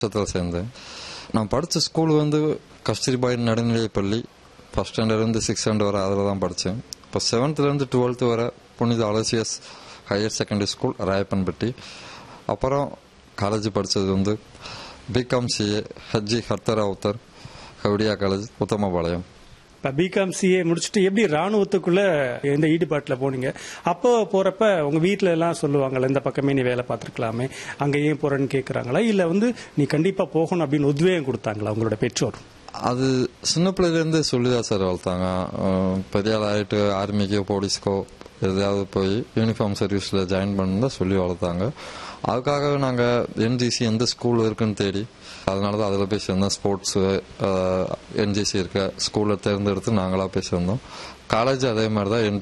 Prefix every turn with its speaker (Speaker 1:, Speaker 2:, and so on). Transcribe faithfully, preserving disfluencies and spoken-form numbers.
Speaker 1: வருஷத்தில் சேர்ந்தேன். நான் படித்த ஸ்கூல் வந்து கஸ்தூரிபாய் நடுநிலைப்பள்ளி. ஃபஸ்ட் ஸ்டாண்டர்ட்லேருந்து சிக்ஸ் ஸ்டாண்டர்ட் வரை அதில் தான் படித்தேன். இப்போ செவன்த்துலேருந்து டுவெல்த்து வரை புனித Aloysius higher secondary school Rayappanpatti. அப்புறம் காலேஜ் படித்தது வந்து பிகாம் சிஏ ஹஜ்ஜி ஹர்த்தர் அவுத்தர் கவுடியா காலேஜ் உத்தமபாளையம்.
Speaker 2: இப்போ பிகாம் சிஏ முடிச்சுட்டு எப்படி ராணுவத்துக்குள்ள எந்த ஈடுபாட்டில் போனீங்க? அப்போ போறப்ப உங்க வீட்டில எல்லாம் சொல்லுவாங்கல்ல, இந்த பக்கமே நீ வேலை பார்த்துருக்கலாமே, அங்கே ஏன் போறேன்னு கேட்குறாங்களா, இல்லை வந்து நீ கண்டிப்பா போகணும் அப்படின்னு உத்வேகம் கொடுத்தாங்களா உங்களோட பெற்றோர்?
Speaker 1: அது சின்ன பிள்ளைலேருந்தே சொல்லிதான் சார் வளர்த்தாங்க. பெரிய ஆள் ஆகிட்டு ஆர்மிக்கோ போலீஸ்க்கோ எதையாவது போய் யூனிஃபார்ம் சர்வீஸில் ஜாயின் பண்ணு தான் சொல்லி வளர்த்தாங்க. அதுக்காக நாங்கள் என்ஜிசி எந்த ஸ்கூல் இருக்குன்னு தேடி, அதனால தான் அதில் போய் சேர்ந்தோம். ஸ்போர்ட்ஸு என்ஜிசி இருக்க ஸ்கூலில் தேர்ந்தெடுத்து நாங்களாக போய் சேர்ந்தோம். காலேஜ் அதே மாதிரி தான்.